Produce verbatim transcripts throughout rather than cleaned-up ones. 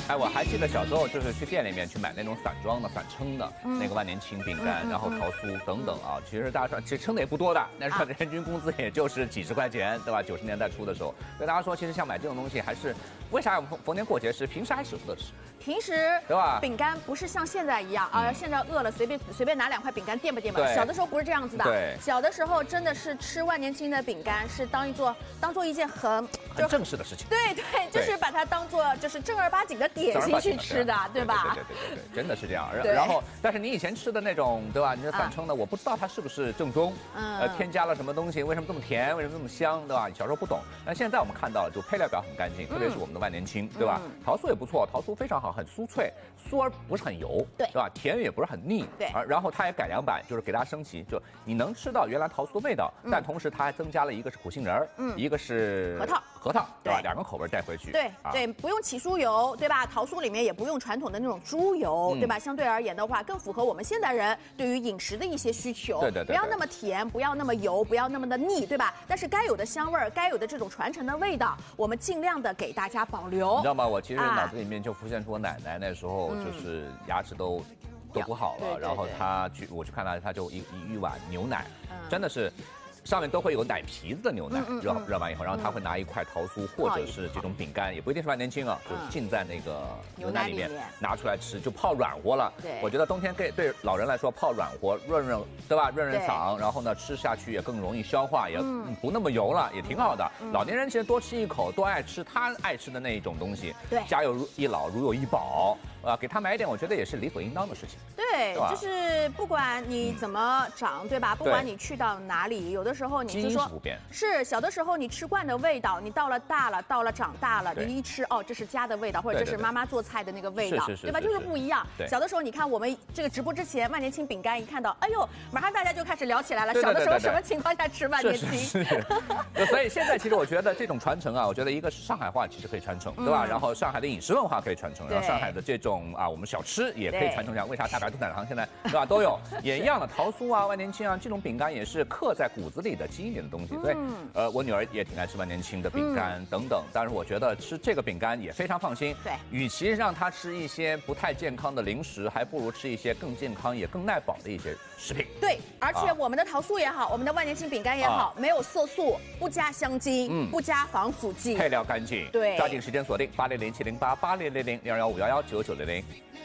哎，我还记得小时候就是去店里面去买那种散装的、散称的、嗯、那个万年青饼干，嗯、然后桃酥等等啊。其实大家说，其实称的也不多的，那时候人均工资也就是几十块钱，对吧？九十年代初的时候，所以大家说，其实像买这种东西还是，为啥我们逢年过节吃？平时还舍不得吃。 平时对吧？ 饼干不是像现在一样啊，现在饿了随便随便拿两块饼干垫吧垫吧。小的时候不是这样子的。 对。 小的时候真的是吃万年青的饼干是当一做当做一件很很正式的事情。 对对，就是把它当做就是正儿八经的点心去吃的，对吧？ 对对对对对，真的是这样。然后，但是你以前吃的那种，对吧？你的散称的，我不知道它是不是正宗，呃，添加了什么东西？为什么这么甜？为什么这么香？对吧？小时候不懂，但现在我们看到了，就配料表很干净，特别是我们的万年青，对吧？桃酥也不错，桃酥非常好，很酥脆。酥而不是很油， 对， 对吧？甜也不是很腻， 对。 而然后它也改良版，就是给大家升级，就你能吃到原来桃酥的味道，嗯、但同时它还增加了一个是苦杏仁，嗯，一个是核桃， 核桃，对吧？两个口味带回去， 对、啊、对，不用起酥油，对吧？桃酥里面也不用传统的那种猪油，嗯、对吧？相对而言的话，更符合我们现代人对于饮食的一些需求， 对对 对, 对， 不要那么甜，不要那么油，不要那么的腻，对吧？但是该有的香味儿，该有的这种传承的味道，我们尽量的给大家保留。 你知道吗？我其实脑子里面就浮现出我奶奶那时候就是。嗯牙齿都都不好了， 对对对， 然后他去我去看他，他就一一一碗牛奶，嗯、真的是。上面都会有奶皮子的牛奶，热热完以后，然后他会拿一块桃酥或者是这种饼干，也不一定是万年青啊，就是浸在那个牛奶里面拿出来吃，就泡软和了。 对， 我觉得冬天给对老人来说泡软和润润，对吧？润润嗓，然后呢吃下去也更容易消化，也不那么油了，也挺好的。老年人其实多吃一口，多爱吃他爱吃的那一种东西。 对， 家有一老，如有一宝。啊，给他买一点，我觉得也是理所应当的事情。 对，就是不管你怎么长，对吧？不管你去到哪里，有的时候你就说是小的时候你吃惯的味道，你到了大了，到了长大了，你一吃哦，这是家的味道，或者这是妈妈做菜的那个味道，对吧？就是不一样。小的时候你看我们这个直播之前，万年青饼干一看到，哎呦，马上大家就开始聊起来了。小的时候什么情况下吃万年青？ 是是。所以现在其实我觉得这种传承啊，我觉得一个是上海话其实可以传承，对吧？然后上海的饮食文化可以传承，然后上海的这种。啊，我们小吃也可以传承下。为啥大白兔奶糖现在是吧都有，也一样的桃酥啊、万年青啊这种饼干也是刻在骨子里的基因里的东西。所以，呃，我女儿也挺爱吃万年青的饼干等等。但是我觉得吃这个饼干也非常放心。 对， 与其让她吃一些不太健康的零食，还不如吃一些更健康也更耐饱的一些食品。 对，而且我们的桃酥也好，我们的万年青饼干也好，没有色素，不加香精，嗯，不加防腐剂， 配料干净。 对， 抓紧时间锁定八零零七零八八零零零零二幺五幺幺九九零零。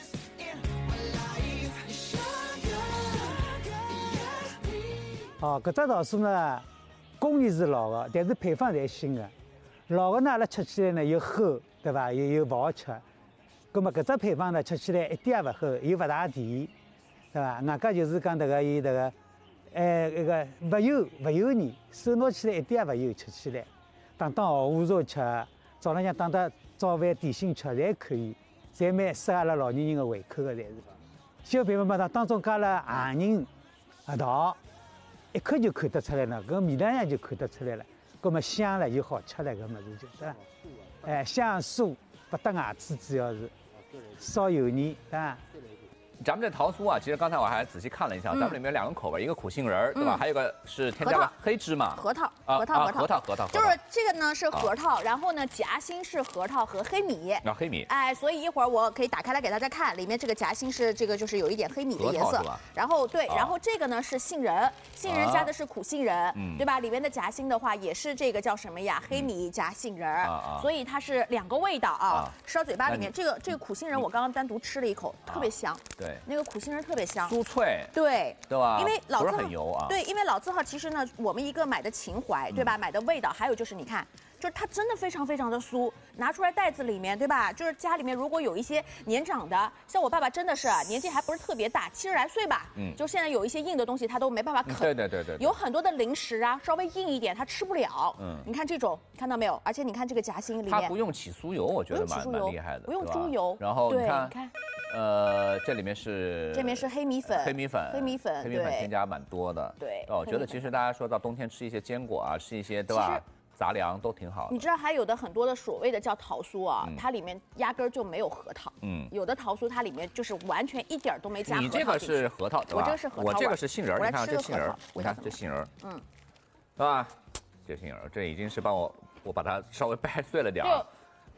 哦，搿只桃酥呢，工艺是老的，但是配方侪新的。老的呢，阿拉吃起来呢又齁，对伐？又又勿好吃。葛末搿只配方呢，吃起来一点也勿齁，又勿大甜，对伐？外加就是讲迭个伊迭个，哎，一个勿油勿油腻，手拿起来一点也勿油，吃起来当当下午茶吃，早浪向当当早饭点心吃，侪可以，侪蛮适合阿拉老年人的胃口的，侪是。小配方嘛，当当中加了杏仁、核桃。一看就看得出来了，搿味道上就看得出来了，搿么香了就好吃了，搿物事就对伐？哎，香酥不得牙齿，主要是少油腻，对伐？ 咱们这桃酥啊，其实刚才我还仔细看了一下，咱们里面有两个口味，一个苦杏仁，对吧？还有一个是添加了黑芝麻、 核桃、 核桃、 核桃、核桃， 就是这个呢是核桃，然后呢夹心是核桃和黑米。 啊，黑米。 哎，所以一会儿我可以打开来给大家看，里面这个夹心是这个就是有一点黑米的颜色。然后对，然后这个呢是杏仁，杏仁加的是苦杏仁，对吧？里面的夹心的话也是这个叫什么呀？黑米夹杏仁，所以它是两个味道啊。吃到嘴巴里面，这个这个苦杏仁我刚刚单独吃了一口，特别香。 对， 那个苦杏仁。特别香， 酥脆， 对对吧？ 因为老字号很油啊， 对，因为老字号其实呢，我们一个买的情怀，对吧？买的味道，还有就是你看，就是它真的非常非常的酥，拿出来袋子里面，对吧？就是家里面如果有一些年长的，像我爸爸真的是年纪还不是特别大，七十来岁吧，嗯，就现在有一些硬的东西他都没办法啃， 对对对对， 有很多的零食啊，稍微硬一点他吃不了，嗯，你看这种看到没有？而且你看这个夹心里面， 它不用起酥油，我觉得蛮蛮厉害的， 不用猪油， 然后你看，呃，这里面是这里面是黑米粉， 黑米粉， 黑米粉， 黑米粉添加蛮多的， 对， 哦，我觉得其实大家说到冬天吃一些坚果啊，吃一些对吧？杂粮都挺好的。 你知道还有的很多的所谓的叫桃酥啊，嗯、它里面压根儿就没有核桃。嗯，有的桃酥它里面就是完全一点都没加核桃。 你这个是核桃对吧？ 我这个是核桃， 我这个是杏仁。你看这杏仁， 你看这杏仁，嗯，是吧？这杏仁这已经是帮我我把它稍微掰碎了点儿。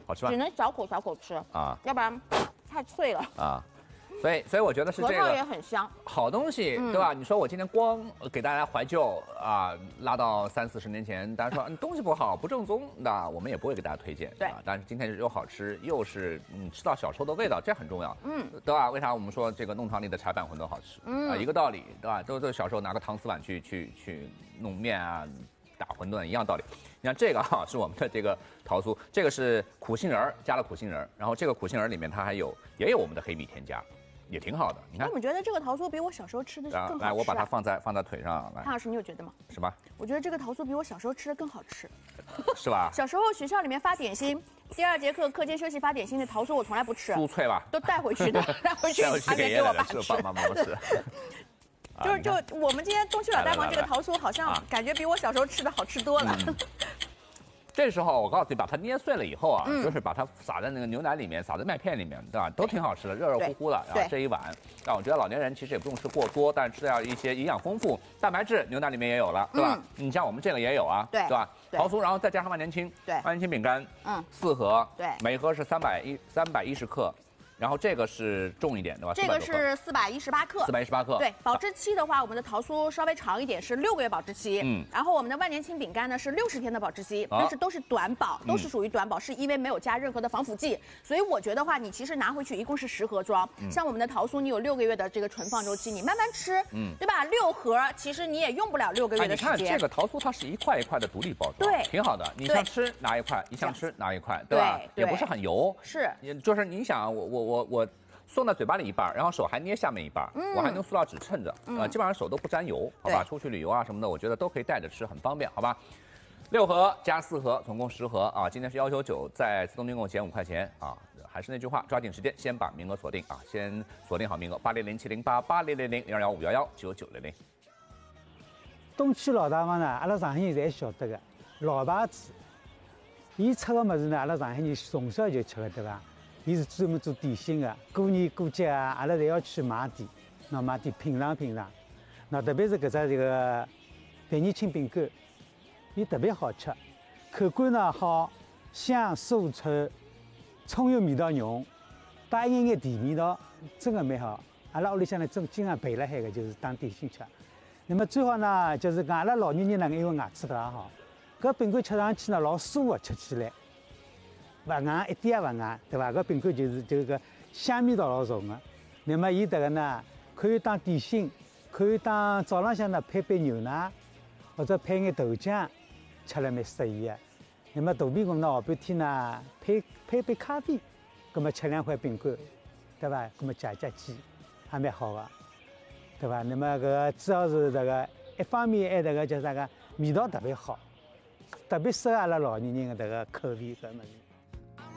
好吃吗？ 只能小口小口吃啊，要不然太脆了啊。 所以，所以我觉得是这个， 核桃也很香， 好东西，对吧？你说我今天光给大家怀旧啊，拉到三四十年前，大家说东西不好、不正宗，那我们也不会给大家推荐， 对啊。但是今天又好吃，又是嗯吃到小时候的味道，这很重要，嗯，对吧？为啥我们说这个弄堂里的柴板馄饨好吃？嗯啊，一个道理，对吧？都都小时候拿个搪瓷碗去去去弄面啊。打馄饨一样道理，你看这个哈、啊、是我们的这个桃酥，这个是苦杏仁加了苦杏仁，然后这个苦杏仁里面它还有也有我们的黑米添加，也挺好的。你看， 我怎么觉得这个桃酥比我小时候吃的更好吃、啊？ 来，我把它放在放在腿上来。 潘老师，你有觉得吗？ 什么？ 我觉得这个桃酥比我小时候吃的更好吃， 是吧？ 小时候学校里面发点心，第二节课课间休息发点心的桃酥我从来不吃， 酥脆吧？ 都带回去的，带回去还给我爸吃， 爸爸妈妈吃。 就是就我们今天东区老大妈这个桃酥，好像感觉比我小时候吃的好吃多了。嗯、 这时候我告诉你，把它捏碎了以后啊，嗯、就是把它撒在那个牛奶里面，撒在麦片里面，对吧？都挺好吃的，热热乎乎的。然后这一碗，但我觉得老年人其实也不用吃过多，但是吃掉一些营养丰富，蛋白质牛奶里面也有了，对吧？嗯、你像我们这个也有啊， 对对吧？桃酥，然后再加上万年青， 对， 万年青饼干，嗯，四盒， 对， 每盒是三百一三百一十克。然后这个是重一点对吧？ 这个是四百一十八克， 四百一十八克。 对，保质期的话，我们的桃酥稍微长一点，是六个月保质期。嗯，然后我们的万年青饼干呢是六十天的保质期，但是都是短保，都是属于短保，是因为没有加任何的防腐剂。所以我觉得话，你其实拿回去一共是十盒装，像我们的桃酥，你有六个月的这个存放周期，你慢慢吃，嗯，对吧？六盒其实你也用不了六个月的时间。 你看这个桃酥，它是一块一块的独立包装， 对， 挺好的。你想吃拿一块，你想吃拿一块，对吧？也不是很油， 是， 也就是你想我我我我。送到嘴巴里一半，然后手还捏下面一半，嗯、我还用塑料纸衬着，啊、嗯呃，基本上手都不沾油，好吧？出去旅游啊什么的，我觉得都可以带着吃，很方便，好吧？六盒加四盒，总共十盒啊！今天是幺九九，在自动订购减五块钱啊！还是那句话，抓紧时间，先把名额锁定啊！先锁定好名额，八零零七零八八零零零零二幺五幺幺九九零零。 东区老大妈呢，阿拉上海人侪晓得个老牌子，伊出个物事呢，阿拉上海人从小就吃个，对伐？伊是专门做点心的，过年过节啊，阿拉侪要去买点，那买点品尝品尝。那特别是搿只这个万年青饼干，伊特别好吃，口感呢好，香酥脆，葱油味道浓，带一眼眼甜味道，真的蛮好。阿拉屋里向呢，真经常备辣海个，就是当点心吃。那么最好呢，就是讲阿拉老年人呢，因为牙齿不大好，搿饼干吃上去呢老酥个，吃起来。不硬，一点也不硬，对吧？搿饼干就是这个香味道老重的。那么伊迭个呢，可以当点心，可以当早浪向呢配杯牛奶，或者配眼豆浆，吃了蛮适宜的。那么肚皮饿呢，下半天呢配配杯咖啡，葛么吃两块饼干，对吧？葛么解解饥，还蛮好的，对吧？那么搿个主要是这个一方面还迭个叫啥个味道特别好，特别适合阿拉老年人的迭个口味搿物事。